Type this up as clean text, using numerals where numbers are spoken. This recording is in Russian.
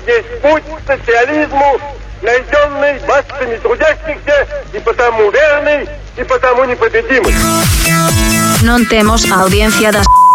есть путь к социализму, найденный массами трудящихся, и потому верный, и потому непобедимый. Non temos audiencia das